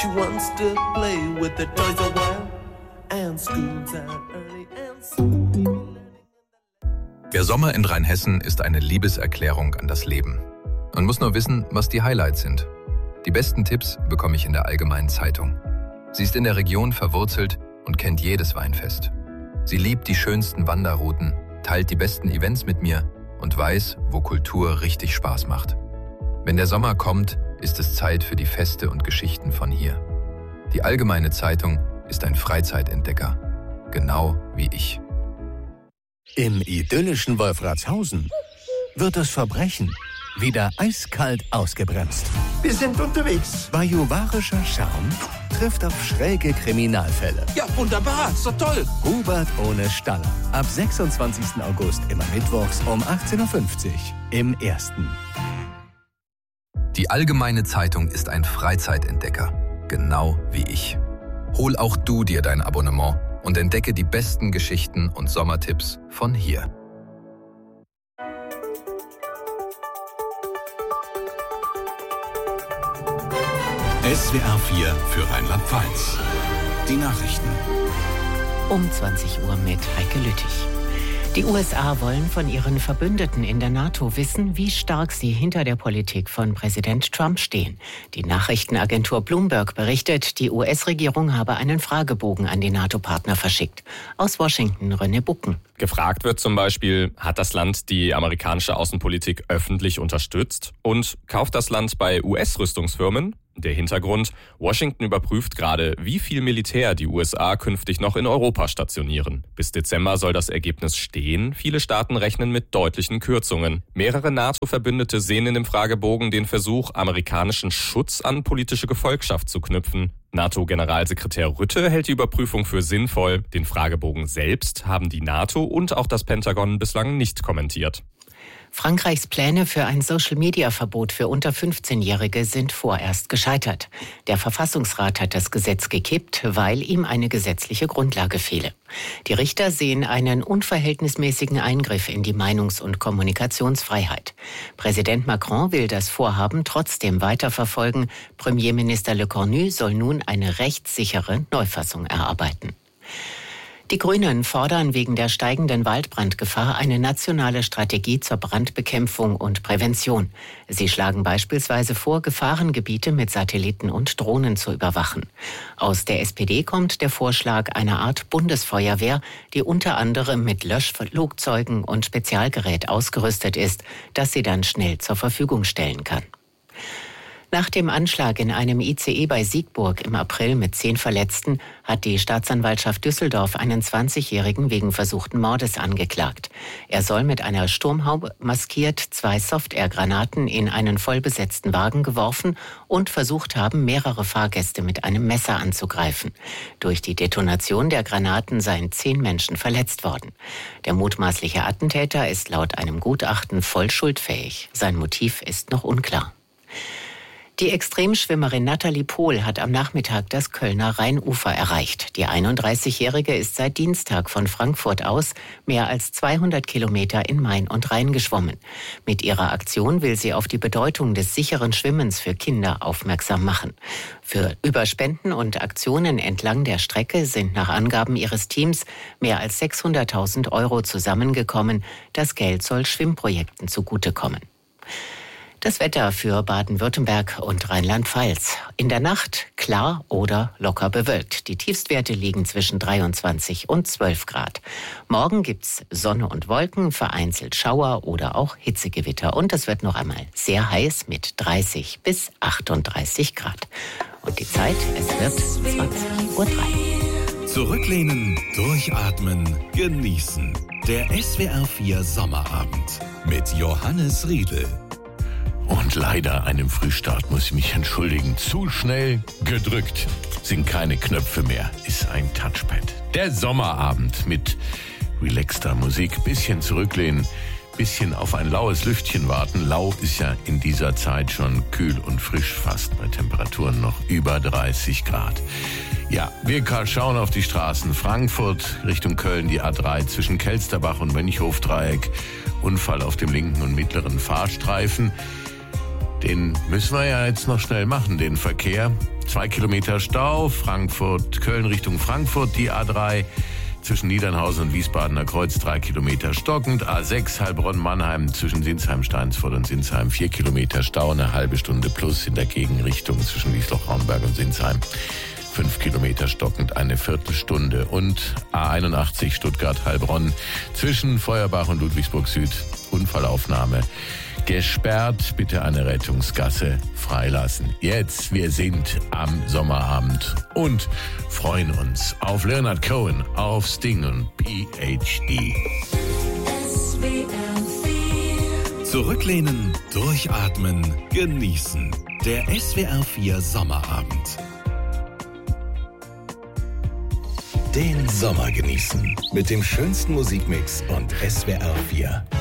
She wants to play with the toys a while, and school's out early and soon. Der Sommer in Rheinhessen ist eine Liebeserklärung an das Leben. Man muss nur wissen, was die Highlights sind. Die besten Tipps bekomme ich in der Allgemeinen Zeitung. Sie ist in der Region verwurzelt und kennt jedes Weinfest. Sie liebt die schönsten Wanderrouten, teilt die besten Events mit mir und weiß, wo Kultur richtig Spaß macht. Wenn der Sommer kommt, ist es Zeit für die Feste und Geschichten von hier. Die Allgemeine Zeitung ist ein Freizeitentdecker, genau wie ich. Im idyllischen Wolfratshausen wird das Verbrechen wieder eiskalt ausgebremst. Wir sind unterwegs. Bajuwarischer Charme trifft auf schräge Kriminalfälle. Ja, wunderbar, ist doch toll. Hubert ohne Staller. Ab 26. August immer mittwochs um 18.50 Uhr im Ersten. Die Allgemeine Zeitung ist ein Freizeitentdecker, genau wie ich. Hol auch du dir dein Abonnement und entdecke die besten Geschichten und Sommertipps von hier. SWR 4 für Rheinland-Pfalz. Die Nachrichten. Um 20 Uhr mit Heike Lüttich. Die USA wollen von ihren Verbündeten in der NATO wissen, wie stark sie hinter der Politik von Präsident Trump stehen. Die Nachrichtenagentur Bloomberg berichtet, die US-Regierung habe einen Fragebogen an die NATO-Partner verschickt. Aus Washington René Bucken. Gefragt wird zum Beispiel, hat das Land die amerikanische Außenpolitik öffentlich unterstützt? Und kauft das Land bei US-Rüstungsfirmen? Der Hintergrund: Washington überprüft gerade, wie viel Militär die USA künftig noch in Europa stationieren. Bis Dezember soll das Ergebnis stehen. Viele Staaten rechnen mit deutlichen Kürzungen. Mehrere NATO-Verbündete sehen in dem Fragebogen den Versuch, amerikanischen Schutz an politische Gefolgschaft zu knüpfen. NATO-Generalsekretär Rutte hält die Überprüfung für sinnvoll. Den Fragebogen selbst haben die NATO und auch das Pentagon bislang nicht kommentiert. Frankreichs Pläne für ein Social-Media-Verbot für unter 15-Jährige sind vorerst gescheitert. Der Verfassungsrat hat das Gesetz gekippt, weil ihm eine gesetzliche Grundlage fehle. Die Richter sehen einen unverhältnismäßigen Eingriff in die Meinungs- und Kommunikationsfreiheit. Präsident Macron will das Vorhaben trotzdem weiterverfolgen. Premierminister Le Cornu soll nun eine rechtssichere Neufassung erarbeiten. Die Grünen fordern wegen der steigenden Waldbrandgefahr eine nationale Strategie zur Brandbekämpfung und Prävention. Sie schlagen beispielsweise vor, Gefahrengebiete mit Satelliten und Drohnen zu überwachen. Aus der SPD kommt der Vorschlag einer Art Bundesfeuerwehr, die unter anderem mit Löschflugzeugen und Spezialgerät ausgerüstet ist, das sie dann schnell zur Verfügung stellen kann. Nach dem Anschlag in einem ICE bei Siegburg im April mit 10 Verletzten hat die Staatsanwaltschaft Düsseldorf einen 20-Jährigen wegen versuchten Mordes angeklagt. Er soll mit einer Sturmhaube maskiert 2 Soft-Air-Granaten in einen vollbesetzten Wagen geworfen und versucht haben, mehrere Fahrgäste mit einem Messer anzugreifen. Durch die Detonation der Granaten seien 10 Menschen verletzt worden. Der mutmaßliche Attentäter ist laut einem Gutachten voll schuldfähig. Sein Motiv ist noch unklar. Die Extremschwimmerin Nathalie Pohl hat am Nachmittag das Kölner Rheinufer erreicht. Die 31-Jährige ist seit Dienstag von Frankfurt aus mehr als 200 Kilometer in Main und Rhein geschwommen. Mit ihrer Aktion will sie auf die Bedeutung des sicheren Schwimmens für Kinder aufmerksam machen. Für Überspenden und Aktionen entlang der Strecke sind nach Angaben ihres Teams mehr als 600.000 € zusammengekommen. Das Geld soll Schwimmprojekten zugutekommen. Das Wetter für Baden-Württemberg und Rheinland-Pfalz. In der Nacht klar oder locker bewölkt. Die Tiefstwerte liegen zwischen 23 und 12 Grad. Morgen gibt's Sonne und Wolken, vereinzelt Schauer oder auch Hitzegewitter. Und es wird noch einmal sehr heiß mit 30 bis 38 Grad. Und die Zeit, es wird 20:03 Uhr. Zurücklehnen, durchatmen, genießen. Der SWR 4 Sommerabend mit Johannes Riedl. Und leider einem Frühstart muss ich mich entschuldigen. Zu schnell gedrückt. Sind keine Knöpfe mehr. Ist ein Touchpad. Der Sommerabend mit relaxter Musik. Bisschen zurücklehnen. Bisschen auf ein laues Lüftchen warten. Lau ist ja in dieser Zeit schon kühl und frisch fast. Bei Temperaturen noch über 30 Grad. Ja, wir schauen auf die Straßen. Frankfurt Richtung Köln, die A3 zwischen Kelsterbach und Mönchhof-Dreieck. Unfall auf dem linken und mittleren Fahrstreifen. Den müssen wir ja jetzt noch schnell machen, den Verkehr. 2 Kilometer Stau, Köln Richtung Frankfurt, die A3 zwischen Niedernhausen und Wiesbadener Kreuz 3 Kilometer stockend, A6 Heilbronn-Mannheim zwischen Sinsheim, Steinsfurt und Sinsheim 4 Kilometer Stau, eine halbe Stunde plus in der Gegenrichtung zwischen Wiesloch-Raumberg und Sinsheim. 5 Kilometer stockend, eine Viertelstunde. Und A81 Stuttgart-Heilbronn zwischen Feuerbach und Ludwigsburg Süd. Unfallaufnahme. Gesperrt, bitte eine Rettungsgasse freilassen. Jetzt, wir sind am Sommerabend und freuen uns auf Leonard Cohen, auf Sting und PhD. Zurücklehnen, durchatmen, genießen. Der SWR4 Sommerabend. Den Sommer genießen mit dem schönsten Musikmix und SWR4.